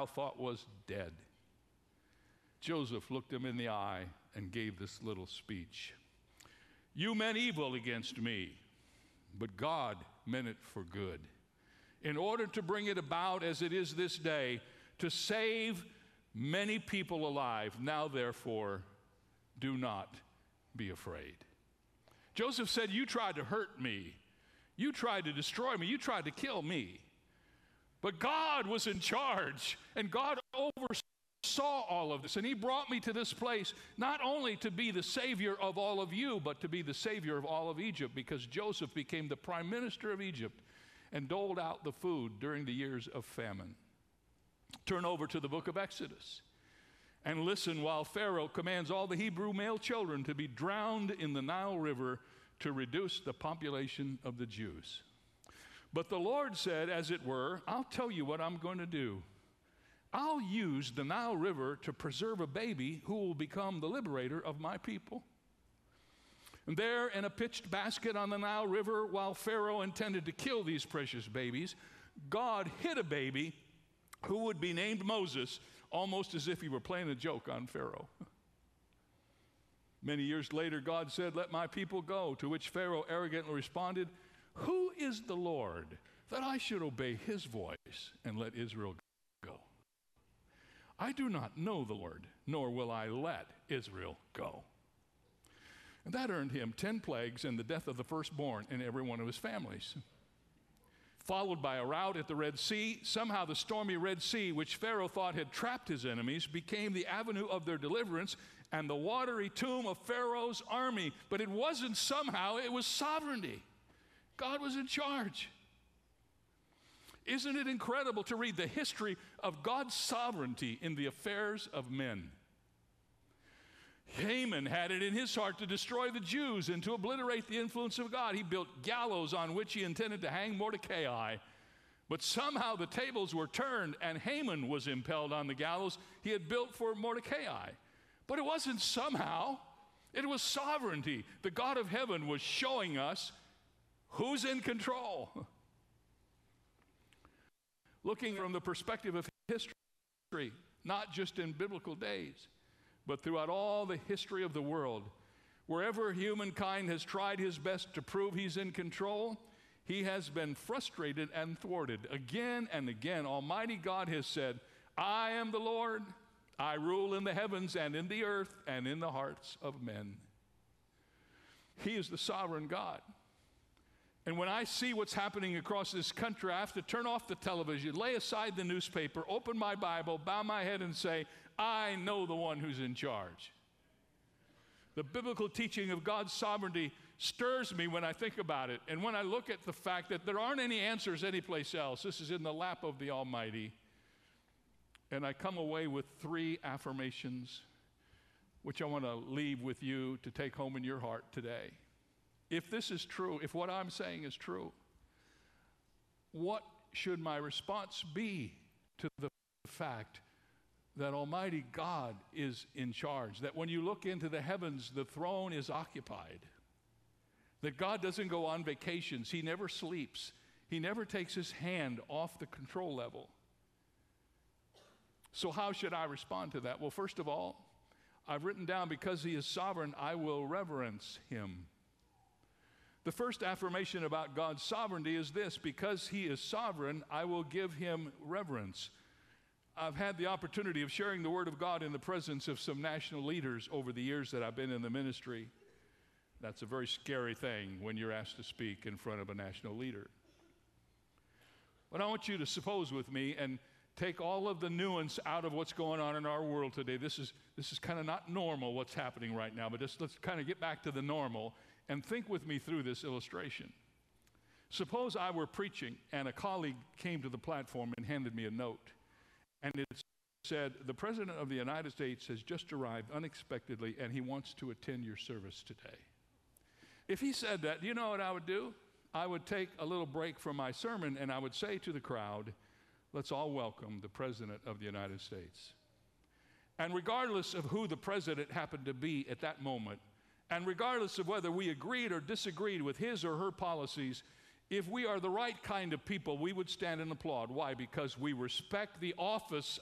Pharaoh thought was dead. Joseph looked him in the eye and gave this little speech. You meant evil against me, but God meant it for good, in order to bring it about as it is this day, to save many people alive. Now, therefore, do not be afraid. Joseph said, you tried to hurt me. You tried to destroy me. You tried to kill me. But God was in charge, and God oversaw all of this. And he brought me to this place not only to be the Savior of all of you, but to be the Savior of all of Egypt, because Joseph became the prime minister of Egypt and doled out the food during the years of famine. Turn over to the book of Exodus and listen while Pharaoh commands all the Hebrew male children to be drowned in the Nile River to reduce the population of the Jews. But the Lord said, as it were, I'll tell you what I'm going to do. I'll use the Nile River to preserve a baby who will become the liberator of my people. And there in a pitched basket on the Nile River, while Pharaoh intended to kill these precious babies, God hid a baby who would be named Moses, almost as if he were playing a joke on Pharaoh. Many years later, God said, let my people go, to which Pharaoh arrogantly responded, who is the Lord that I should obey his voice and let Israel go? I do not know the Lord, nor will I let Israel go. And that earned him 10 plagues and the death of the firstborn in every one of his families. Followed by a rout at the Red Sea, somehow the stormy Red Sea, which Pharaoh thought had trapped his enemies, became the avenue of their deliverance and the watery tomb of Pharaoh's army. But it wasn't somehow, it was sovereignty. God was in charge. Isn't it incredible to read the history of God's sovereignty in the affairs of men? Haman had it in his heart to destroy the Jews and to obliterate the influence of God. He built gallows on which he intended to hang Mordecai. But somehow the tables were turned and Haman was impaled on the gallows he had built for Mordecai. But it wasn't somehow, it was sovereignty. The God of heaven was showing us who's in control. Looking from the perspective of history, not just in biblical days, but throughout all the history of the world, wherever humankind has tried his best to prove he's in control, he has been frustrated and thwarted. Again and again, Almighty God has said, I am the Lord. I rule in the heavens and in the earth and in the hearts of men. He is the sovereign God. And when I see what's happening across this country, I have to turn off the television, lay aside the newspaper, open my Bible, bow my head and say, I know the one who's in charge. The biblical teaching of God's sovereignty stirs me when I think about it. And when I look at the fact that there aren't any answers anyplace else, this is in the lap of the Almighty. And I come away with 3 affirmations, which I want to leave with you to take home in your heart today. If this is true, if what I'm saying is true, what should my response be to the fact that Almighty God is in charge? That when you look into the heavens, the throne is occupied. That God doesn't go on vacations. He never sleeps. He never takes his hand off the control level. So how should I respond to that? Well, first of all, I've written down, because he is sovereign, I will reverence him. The first affirmation about God's sovereignty is this: because he is sovereign, I will give him reverence. I've had the opportunity of sharing the Word of God in the presence of some national leaders over the years that I've been in the ministry. That's a very scary thing when you're asked to speak in front of a national leader. But I want you to suppose with me and take all of the nuance out of what's going on in our world today. This is kind of not normal what's happening right now, but let's kind of get back to the normal and think with me through this illustration. Suppose I were preaching and a colleague came to the platform and handed me a note, and it said, the President of the United States has just arrived unexpectedly and he wants to attend your service today. If he said that, do you know what I would do? I would take a little break from my sermon and I would say to the crowd, let's all welcome the President of the United States. And regardless of who the president happened to be at that moment, and regardless of whether we agreed or disagreed with his or her policies, if we are the right kind of people, we would stand and applaud. Why? Because we respect the office